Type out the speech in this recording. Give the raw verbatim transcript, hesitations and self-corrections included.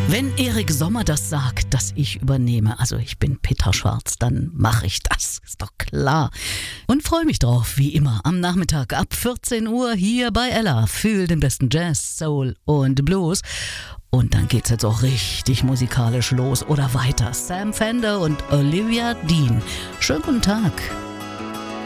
Wenn Erik Sommer das sagt, dass ich übernehme, also ich bin Peter Schwarz, dann mache ich das, ist doch klar. Und freue mich drauf, wie immer, am Nachmittag ab vierzehn Uhr hier bei Ella. Fühl den besten Jazz, Soul und Blues. Und dann geht's jetzt auch richtig musikalisch los oder weiter. Sam Fender und Olivia Dean. Schönen guten Tag.